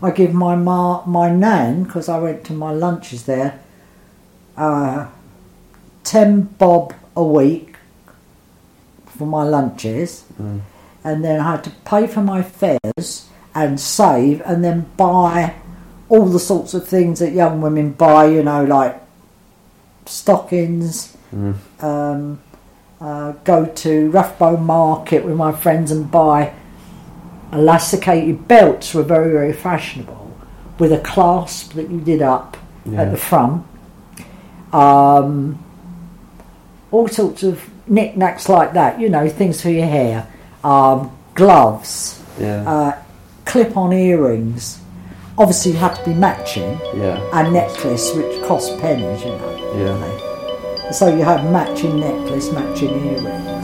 I give my nan, because I went to my lunches there, 10 bob a week for my lunches, and then I had to pay for my fares and save, and then buy all the sorts of things that young women buy, you know, like stockings, go to Roughbone Market with my friends and buy elasticated belts, were very, very fashionable, with a clasp that you did up at the front. All sorts of knickknacks like that, you know, things for your hair, gloves, clip-on earrings. Obviously, you had to be matching, and necklace, which cost pennies, you know. So you had matching necklace, matching earrings.